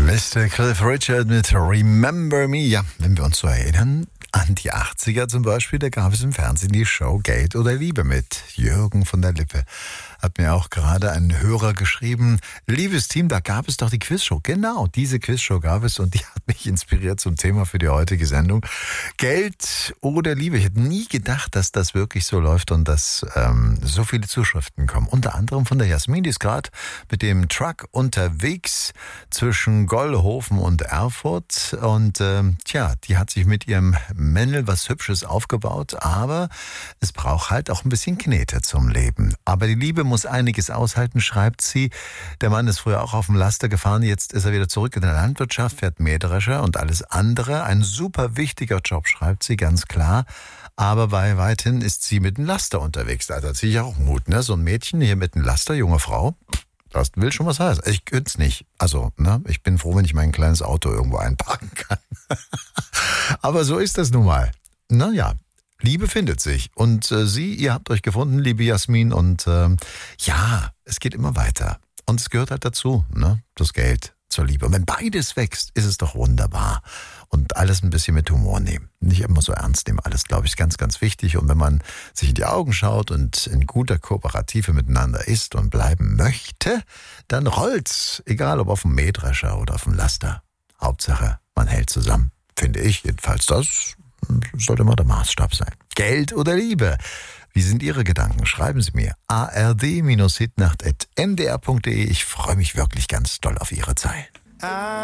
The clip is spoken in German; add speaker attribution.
Speaker 1: Mr. Cliff Richard mit Remember Me. Ja, wenn wir uns so erinnern, an die 80er zum Beispiel, da gab es im Fernsehen die Show Geld oder Liebe mit Jürgen von der Lippe. Hat mir auch gerade ein Hörer geschrieben, liebes Team, da gab es doch die Quizshow. Genau, diese Quizshow gab es und die hat mich inspiriert zum Thema für die heutige Sendung. Geld oder Liebe. Ich hätte nie gedacht, dass das wirklich so läuft und dass so viele Zuschriften kommen. Unter anderem von der Jasmin, die ist gerade mit dem Truck unterwegs zwischen Gollhofen und Erfurt und die hat sich mit ihrem Männl was Hübsches aufgebaut, aber es braucht halt auch ein bisschen Knete zum Leben. Aber die Liebe muss einiges aushalten, schreibt sie. Der Mann ist früher auch auf dem Laster gefahren, jetzt ist er wieder zurück in der Landwirtschaft, fährt Mähdrescher und alles andere. Ein super wichtiger Job, schreibt sie, ganz klar. Aber bei weitem ist sie mit dem Laster unterwegs. Also hat sie ja auch Mut, ne? So ein Mädchen hier mit dem Laster, junge Frau, das will schon was heißen. Ich könnte es nicht. Also, ne? Ich bin froh, wenn ich mein kleines Auto irgendwo einparken kann. Aber so ist das nun mal. Naja, Liebe findet sich. Und ihr habt euch gefunden, liebe Jasmin. Und es geht immer weiter. Und es gehört halt dazu, ne? Das Geld zur Liebe. Und wenn beides wächst, ist es doch wunderbar. Und alles ein bisschen mit Humor nehmen. Nicht immer so ernst nehmen. Alles, glaube ich, ist ganz, ganz wichtig. Und wenn man sich in die Augen schaut und in guter Kooperative miteinander ist und bleiben möchte, dann rollt's. Egal ob auf dem Mähdrescher oder auf dem Laster. Hauptsache, man hält zusammen. Finde ich jedenfalls. Das sollte mal der Maßstab sein. Geld oder Liebe? Wie sind Ihre Gedanken? Schreiben Sie mir. ard-hitnacht@ndr.de. Ich freue mich wirklich ganz doll auf Ihre Zeilen.